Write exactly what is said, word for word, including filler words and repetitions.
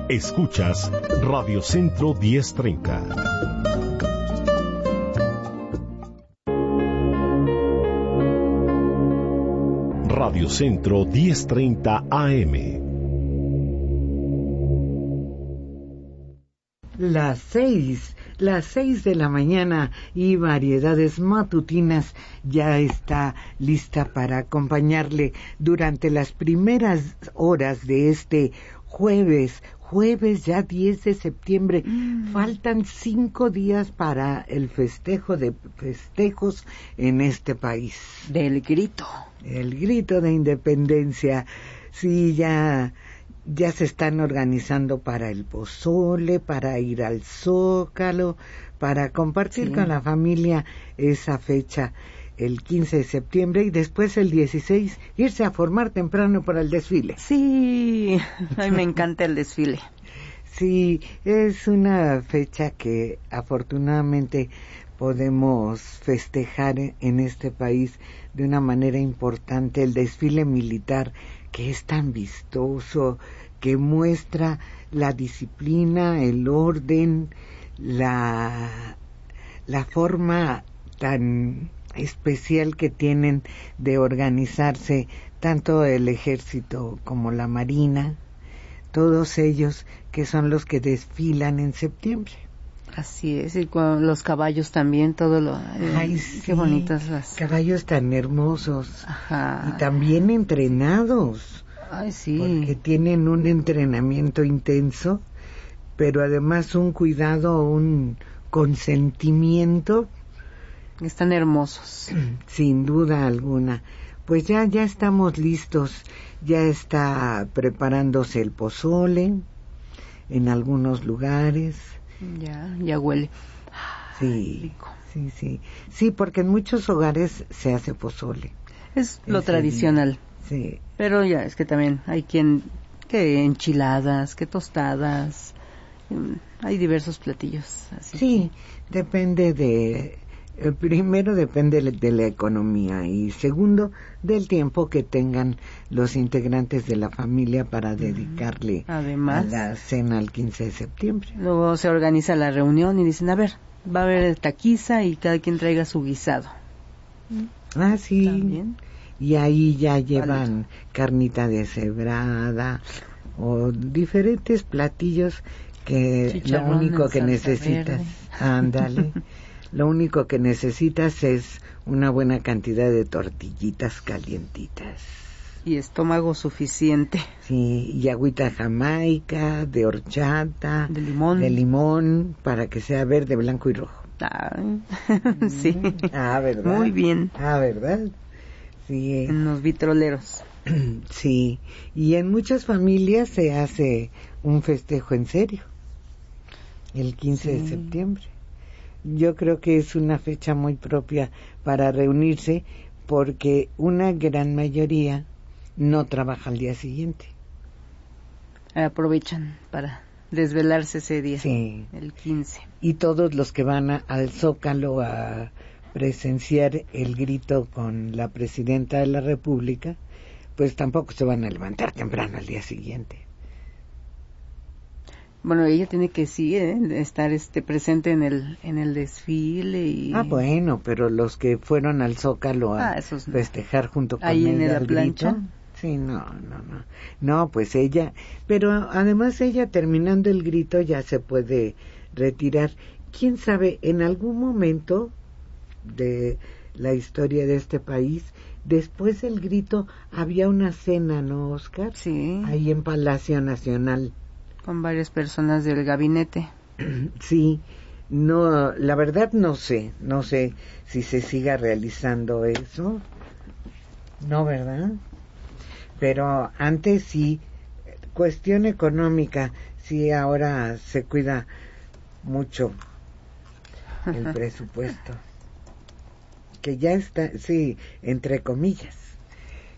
Escuchas Radio Centro diez treinta. Radio Centro diez treinta A M. Las seis, las seis de la mañana y Variedades Matutinas ya está lista para acompañarle durante las primeras horas de este jueves, jueves ya diez de septiembre. Mm. Faltan cinco días para el festejo de festejos en este país. Del grito. El grito de independencia. Sí, ya... Ya se están organizando para el pozole, para ir al Zócalo, para compartir sí. con la familia esa fecha, el quince de septiembre, y después el dieciséis, irse a formar temprano para el desfile. Sí, a mí me encanta el desfile. Sí, es una fecha que afortunadamente podemos festejar en este país de una manera importante, el desfile militar, que es tan vistoso, que muestra la disciplina, el orden, la, la forma tan especial que tienen de organizarse tanto el ejército como la marina, todos ellos que son los que desfilan en septiembre. Así es, y con los caballos también, todo lo... Eh, Ay, qué sí, bonitas las... caballos tan hermosos. Ajá. Y también entrenados. Ay, sí. Porque tienen un entrenamiento intenso, pero además un cuidado, un consentimiento. Están hermosos. Sin duda alguna. Pues ya, ya estamos listos, ya está preparándose el pozole en algunos lugares. Ya, ya huele. Sí, rico. sí, sí. Sí, porque en muchos hogares se hace pozole. Es lo tradicional. Día. Sí. Pero ya es que también hay quien que enchiladas, que tostadas. Hay diversos platillos. Así sí, que... depende de... Eh, primero depende de la economía y segundo del tiempo que tengan los integrantes de la familia para dedicarle Además, a la cena el quince de septiembre. Luego se organiza la reunión y dicen, a ver, va a haber taquiza y cada quien traiga su guisado. Ah, sí. ¿También? Y ahí ya llevan vale. carnita deshebrada o diferentes platillos que lo único que necesitas, ándale. Lo único que necesitas es una buena cantidad de tortillitas calientitas. Y estómago suficiente. Sí, y agüita jamaica, de horchata. De limón. De limón, para que sea verde, blanco y rojo. Ah, sí. Ah, ¿verdad? Muy bien. Ah, ¿verdad? Sí. En los vitroleros. Sí, y en muchas familias se hace un festejo en serio. El quince sí. de septiembre. Yo creo que es una fecha muy propia para reunirse porque una gran mayoría no trabaja al día siguiente. Aprovechan para desvelarse ese día, sí. el quince. Y todos los que van a, al Zócalo a presenciar el grito con la presidenta de la República, pues tampoco se van a levantar temprano al día siguiente. Bueno, ella tiene que sí, ¿eh? estar este presente en el en el desfile y... Ah, bueno, pero los que fueron al Zócalo a ah, esos no. festejar junto con ahí ella en la el plancha. Grito, sí, no, no, no. No, pues ella, pero además ella terminando el grito ya se puede retirar. ¿Quién sabe? En algún momento de la historia de este país, después del grito había una cena, ¿no, Oscar? Sí. Ahí en Palacio Nacional. Con varias personas del gabinete. Sí, no, la verdad no sé, no sé si se siga realizando eso, no, ¿verdad? Pero antes sí, cuestión económica, sí, ahora se cuida mucho el presupuesto, que ya está, sí, entre comillas.